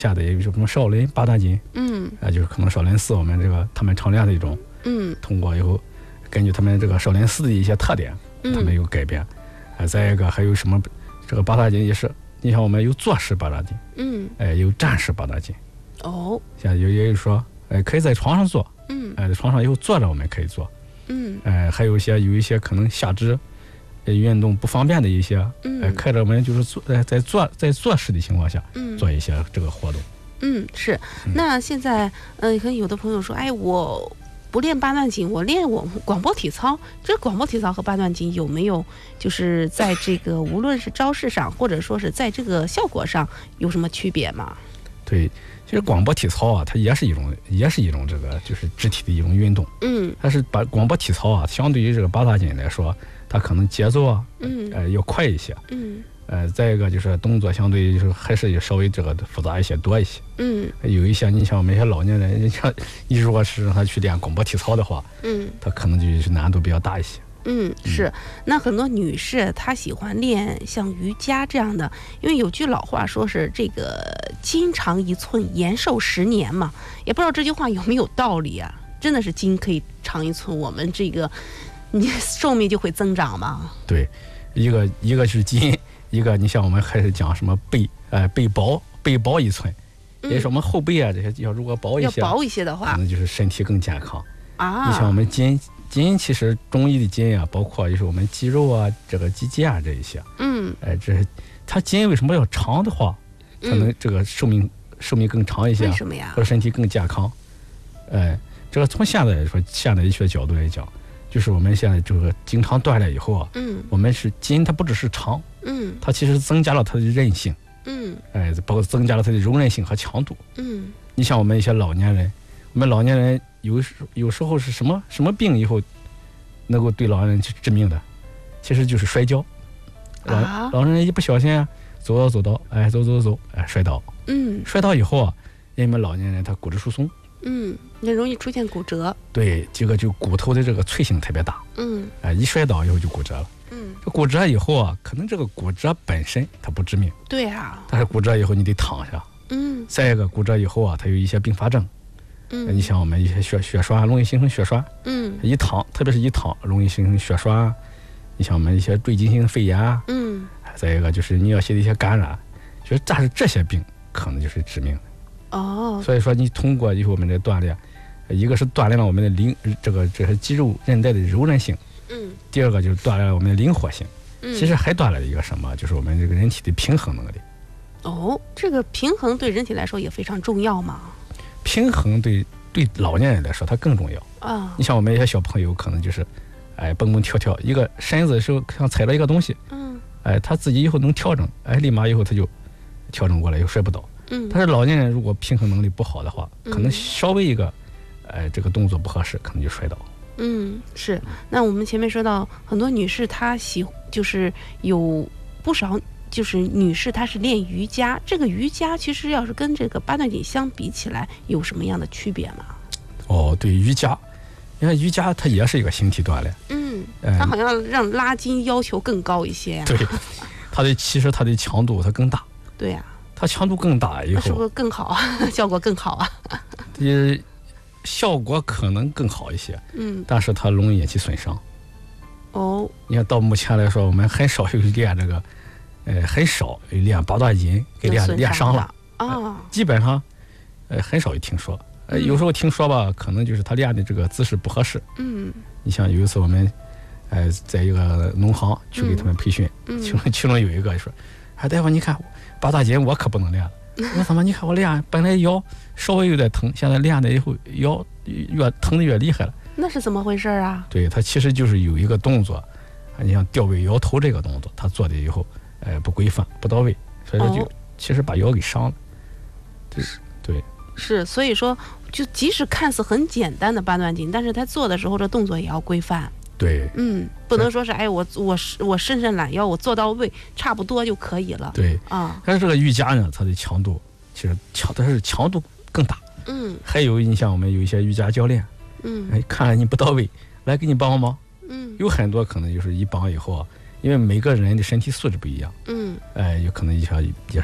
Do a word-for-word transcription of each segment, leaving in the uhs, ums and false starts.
下的有什么少林八段锦， 嗯， 啊，就是可能少林寺我们这个他们常练的一种， 嗯， 通过以后根据他们这个少林寺的一些特点， 嗯他们有改变。啊，再一个还有什么这个八段锦也是，你像我们有坐式八段锦， 嗯， 哎，有站式八段锦。 哦， 像有也有说，哎，可以在床上做， 嗯， 哎，在床上以后坐着我们可以做， 嗯， 哎，还有一些有一些可能下肢呃运动不方便的一些， 嗯， 哎，可以我们就是做在在坐在坐式的情况下， 嗯， 做一些这个活动。 嗯，是。那现在，呃，可能有的朋友说，哎，我不练八段锦，我练我广播体操。这广播体操和八段锦有没有就是在这个无论是招式上，或者说是在这个效果上有什么区别吗？ 对，其实广播体操啊，它也是一种也是一种这个就是肢体的一种运动。 嗯， 它是把广播体操啊，相对于这个八段锦来说，它可能节奏啊， 嗯， 呃，要快一些。 嗯， 呃，再一个就是动作相对就是还是稍微这个复杂一些多一些。 嗯， 有一些你像我们一些老年人，你像你如果是让他去练广播体操的话， 嗯， 他可能就是难度比较大一些。 嗯，是。那很多女士她喜欢练像瑜伽这样的，因为有句老话说是这个筋长一寸，延寿十年嘛，也不知道这句话有没有道理啊？真的是筋可以长一寸，我们这个你寿命就会增长吗？ 对，一个一个是筋，一个你像我们还是讲什么背，呃，背薄背薄一寸，也就是我们后背啊这些要如果薄一些， 要薄一些的话， 可能就是身体更健康啊。 你像我们筋筋，其实中医的筋啊，包括就是我们肌肉啊、这个肌腱啊这一些， 嗯， 哎，这它筋为什么要长的话，才能这个寿命、嗯、寿命更长一些？ 为什么呀？ 或者身体更健康？哎，这个从现在来说，现代医学角度来讲，就是我们现在这个经常锻炼以后啊， 嗯， 我们是筋，它不只是长， 嗯， 它其实增加了它的韧性， 嗯， 哎，包括增加了它的柔韧性和强度， 嗯。 你像我们一些老年人，我们老年人有时有时候是什么什么病以后能够对老人去致命的，其实就是摔跤。老、啊、老人一不小心啊，走到走到，哎，走走走，哎，摔倒。 嗯， 摔倒以后啊，因为老年人他骨质疏松， 嗯，也容易出现骨折。 对，这个就骨头的这个脆性特别大。 嗯， 哎，一摔倒以后就骨折了。 嗯， 这骨折以后啊，可能这个骨折本身它不致命。 对啊。 但是骨折以后你得躺下。 嗯。 再一个，骨折以后啊，它有一些并发症。 嗯， 你像我们一些血血栓容易形成血栓， 嗯， 一躺，特别是一躺容易形成血栓。你像我们一些坠进性肺炎啊， 嗯， 再一个就是尿系的一些感染，就是但是这些病可能就是致命的。 哦， 所以说你通过以后我们的锻炼，一个是锻炼了我们的灵这个这些肌肉韧带的柔韧性， 嗯， 第二个就是锻炼了我们的灵活性， 嗯， 其实还锻炼了一个什么，就是我们这个人体的平衡能力。 哦，这个平衡对人体来说也非常重要嘛。 平衡对对老年人来说它更重要啊。 你像我们一些小朋友可能就是，哎蹦蹦跳跳，一个身子的时候像踩到一个东西， 嗯， 哎他自己以后能调整，哎立马以后他就调整过来，又摔不倒。 嗯， 但是老年人如果平衡能力不好的话， 嗯、 可能稍微一个，哎这个动作不合适，可能就摔倒。 嗯，是。那我们前面说到很多女士她喜就是有不少。就是女士她是练瑜伽，这个瑜伽其实要是跟这个八段锦相比起来有什么样的区别吗？ 哦，对，瑜伽，你看瑜伽它也是一个形体锻炼， 嗯，它好像让拉筋要求更高一些呀、啊。 对，它的其实它的强度它更大。 对呀、啊， 它强度更大以后， 是不是更好啊？效果更好啊？ 呃，效果可能更好一些， 嗯， 但是它容易引起损伤。 哦， 你看到目前来说，我们很少有练这个。呃，很少练八段锦给练练伤了啊、呃， 基本上，呃，很少有听说。呃， 嗯、 有时候听说吧，可能就是他练的这个姿势不合适。 嗯， 你像有一次我们，呃，在一个农行去给他们培训， 嗯、 其中其中有一个说：“哎，大夫，你看八段锦我可不能练了。”我说：“怎么？你看我练，本来腰稍微有点疼，现在练的以后腰越疼的越厉害了。” 那是怎么回事啊？ 对，他其实就是有一个动作，你像吊位摇头这个动作，他做的以后。呃，不规范，不到位，所以说就、哦、其实把腰给伤了。是，对， 是，所以说，就即使看似很简单的八段锦，但是他做的时候这动作也要规范。 对， 嗯，不能说是哎，我我我伸伸懒腰，我做到位，差不多就可以了。 对啊， 但是这个瑜伽呢，它的强度其实强，但是强度更大。 嗯， 还有你像我们有一些瑜伽教练， 嗯， 哎，看了你不到位，来给你帮帮忙。 嗯， 有很多可能就是一帮以后啊。因为每个人的身体素质不一样， 嗯， 哎，有可能一下也是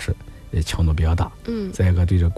呃强度比较大。 嗯， 再一个对这